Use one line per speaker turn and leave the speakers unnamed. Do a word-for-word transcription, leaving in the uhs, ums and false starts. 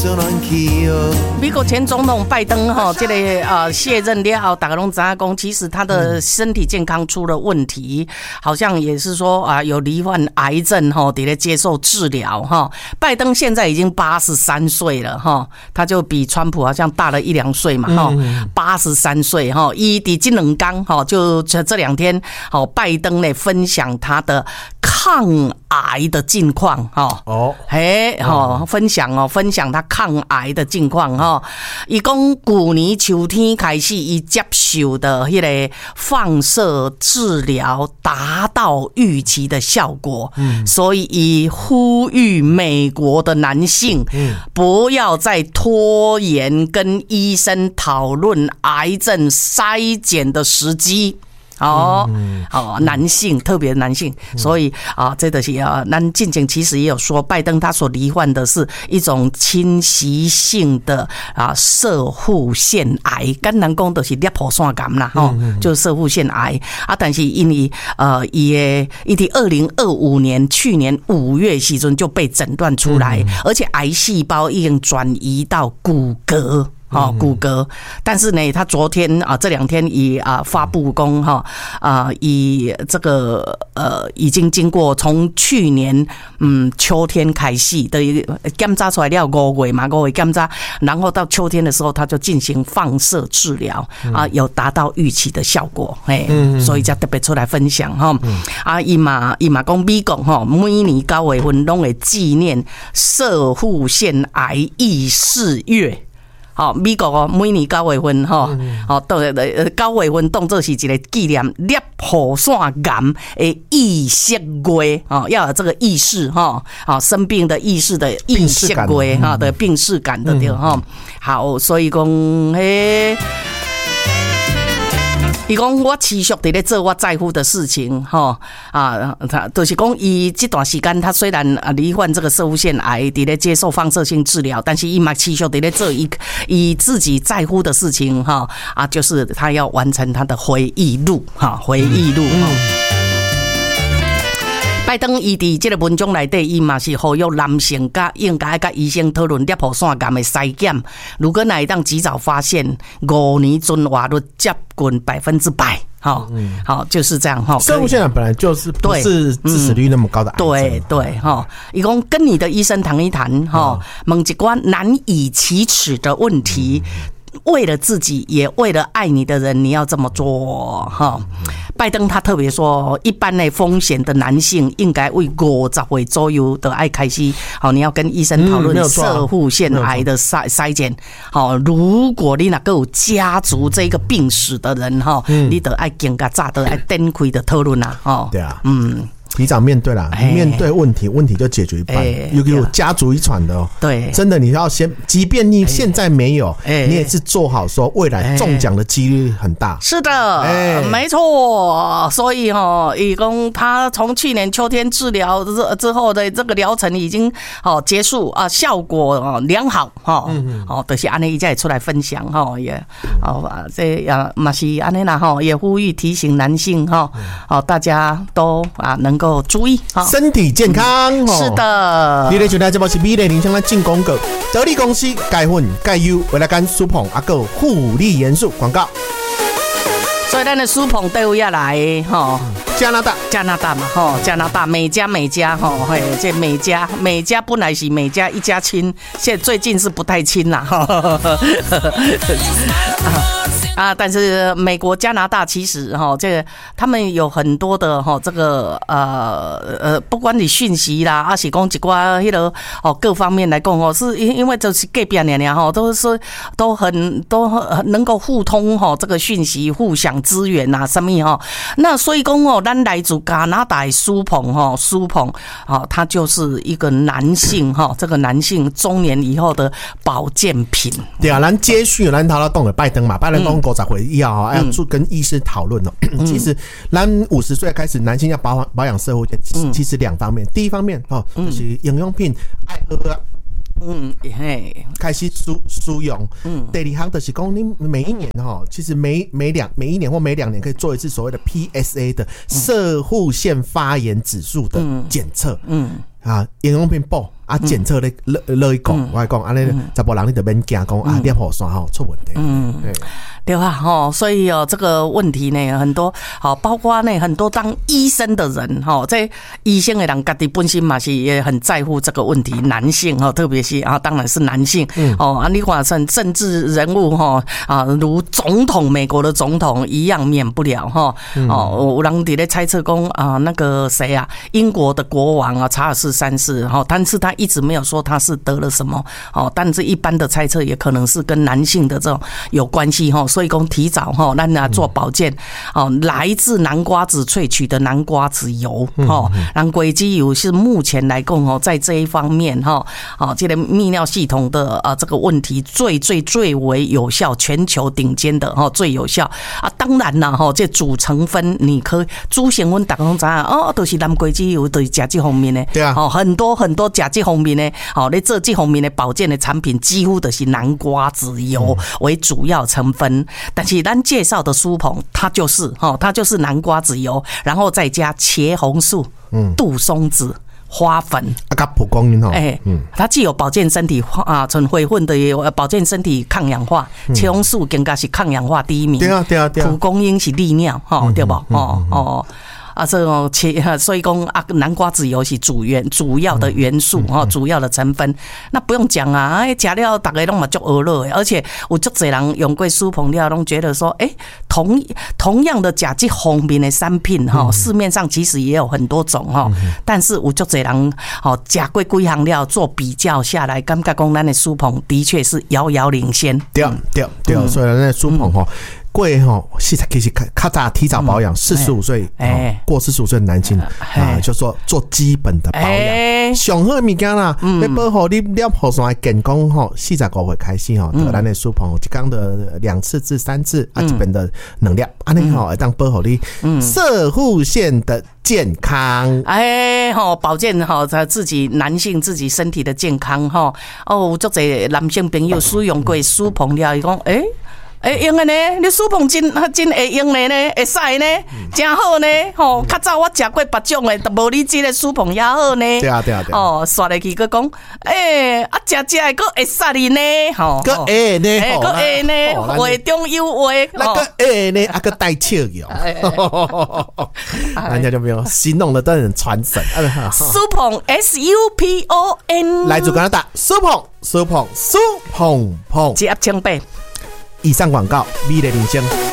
美国前总统拜登哈，这个呃卸任了后，大家都知道讲，其实他的身体健康出了问题，好像也是说啊有罹患癌症哈，得在接受治疗哈。拜登现在已经八十三岁了哈，他就比川普好像大了一两岁嘛哈，八十三岁哈，伊伫这两天哈，就这两天好，拜登呢分享他的抗癌的近况哈，哦，嘿，哈，分享哦，分享他抗癌的近况哈。伊讲去年秋天开始，伊接受的迄个放射治疗达到预期的效果，嗯，所以伊呼吁美国的男性，嗯，不要再拖延跟医生讨论癌症筛检的时机。哦，哦，男性特别男性，所以啊，这个是啊，咱近前其实也有说，拜登他所罹患的是一种侵袭性的啊射护腺癌，简单讲就是裂破腺癌啦，吼，就是射护腺癌啊。但是因为呃，伊的伊的二零二五年去年五月时阵就被诊断出来，而且癌细胞已经转移到骨骼。哦，骨骼，但是呢，他昨天啊，这两天以啊发布公哈啊，以这个呃，已经经过从去年嗯秋天开始的检查出来了五月嘛，五月检查，然后到秋天的时候，他就进行放射治疗啊，有达到预期的效果，哎，所以才特别出来分享哈。啊，伊嘛伊嘛讲美国哈，每年九月份拢会纪念射护腺癌意识月。好，美国哦，每年九月份哈，好，到呃九月份当作是一个纪念裂护腺癌的意识月哦，要有这个意识哈，好，生病的意识的意识月哈的病识感的对哈。好，所以讲嘿。伊讲我持续伫咧做我在乎的事情，吼啊，他就是讲伊这段时间他虽然啊罹患这个射护腺癌，伫咧接受放射性治疗，但是伊嘛持续伫咧做伊伊自己在乎的事情，哈啊，就是他要完成他的回忆录，哈回忆录。嗯拜登伊伫这个文章内底，伊嘛是呼吁男性甲应该甲医生讨论裂护腺癌的筛检，如果哪会当及早发现，五年存活率接近百分之百。好，好，就是这样哈。
射护腺癌本来就是不是致死率那么高的癌症，
对对哈。伊讲跟你的医生谈一谈哈，问一关难以启齿的问题。为了自己，也为了爱你的人，你要这么做哈。拜登他特别说，一般的风险的男性应该为五十岁左右的爱开始，好，你要跟医生讨论射护腺癌的筛筛检。好，如果你那个有家族这个病史的人哈，你得爱更加早的爱展开的讨论啊。哦，
对啊，嗯。提早面对啦，面对问题，问题就解决一半。有有家族遗传的哦，对，真的你要先，即便你现在没有，你也是做好说未来中奖的几率很大。
是的，没错。所以哦，义工他从去年秋天治疗之后的这个疗程已经哦结束啊，效果哦良好哈。哦，就是安尼，伊才会出来分享哈，也哦这也嘛是安尼啦哈，也呼吁提醒男性哈，哦大家都啊能够。注意
身体健康，
嗯、是的。
你的收听节目是美丽林香的进广告，得力公司钙粉钙优为了干舒捧阿个护理元素广告。
所以咱的舒捧队伍要来哈，
加拿大，
加拿大嘛哈，加拿大美加美加哈，嘿，这美加美加本来是美加一家亲，现在最近是不太亲啦哈。啊，但是美国、加拿大其实哈，这个他们有很多的哈，这个呃呃，不管你讯息啦，还是讲一寡迄个哦各方面来讲哦，是因因为就是隔壁娘娘哈，都是都很都很能够互通哈，这个讯息互相资源啊，什么哈。那所以讲哦，咱来自加拿大的苏鹏哈，苏鹏啊，他就是一个男性哈，这个男性中年以后的保健品。
对啊，咱接续咱讨论到了拜登嘛，拜登讲。五十岁以后要去跟医师讨论哦。其实，咱五十岁开始，男性要保保养射护腺，其实两方面。第一方面哦，就是营养品爱喝，嗯，嘿，开始使使用。嗯，第二项就是讲，你每一年哈，其实每每两每一年或每两年可以做一次所谓的 P S A 的射护腺发炎指数的检测。嗯。啊，营养品报啊，检测咧乐乐意讲，我讲安尼，查甫人你就免惊讲啊，尿雨伞吼出问题。嗯，
对啊，吼，所以哦，这个问题呢，很多好，包括呢很多当医生的人哈，在医生的人家己本身嘛是也很在乎这个问题，男性哈，特别是啊，当然是男性。嗯，哦，啊，你看像政治人物哈啊，如总统，美国的总统一样免不了哈。哦，有人伫咧猜测讲啊，那个谁啊，英国的国王啊，查尔斯三世哈，但是他一直没有说他是得了什么哦，但是一般的猜测也可能是跟男性的这种有关系哈。所以讲提早哈，咱来做保健哦，来自南瓜子萃取的南瓜子油哈，南瓜子油是目前来讲哦，在这一方面哈，哦，这个泌尿系统的啊这个问题最最最为有效，全球顶尖的哈，最有效啊。当然啦哈，这主成分你可以主成分大家都知道哦，都是南瓜子油，都是吃这方面的，
对啊，
哦，很多很多吃这方面的，哦，你做这方面的保健的产品，几乎都是南瓜子油为主要成分。但是咱介绍的舒鹏，它就是哈，它就是南瓜子油，然后再加茄红素、嗯、杜松子、花粉
啊，加蒲公英哈，
哎，嗯，它既有保健身体啊，纯灰混的也有保健身体抗氧化，茄红素更加是抗氧化第一名，
对啊对啊对啊，
蒲公英是利尿哈，对不？哦哦。啊，这种切，所以讲啊，南瓜子油是主元主要的元素哈、嗯嗯，主要的成分。那不用讲啊，哎，吃了大家拢嘛足饿了，而且有足侪人用过舒鹏了，拢觉得说，哎、欸，同同样的甲基方面的产品哈、嗯，市面上其实也有很多种哈、嗯，但是有足侪人哦，吃过几项料做比较下来，感觉讲咱的舒鹏的确是遥遥领先。
对对对、嗯，所以咱的舒鹏哈。过吼，其实其实较早提早保养，四十五岁过四十五岁的男性啊、呃，就说做基本的保养，上好的物件啦，要保护你尿雨伞的健康吼，四十五岁开始吼，得咱的舒鹏一天的两次至三次啊，这边的能量，安尼吼，会当保护你射护线的健康。
哎，吼，保健吼，自己男性自己身体的健康吼，哦，足侪男性朋友使用过舒鹏了，伊讲，哎、欸。会用的呢，你舒鹏真真会用的呢，会使呢，真好呢，吼！较早我食过别种的，都无你这个舒鹏也好呢。
对啊对啊对啊。
哦，刷入去佮讲，诶、欸，啊，食食的佮会使你呢，吼，
佮会呢，
诶，佮会呢，话中有话，
那个会呢，啊，佮带笑容，人家就没有形容的都很传神。
舒鹏 S U P O N，
来自加拿大，舒鹏，舒鹏，舒鹏鹏，
一盒千八。
以上广告，美丽人生。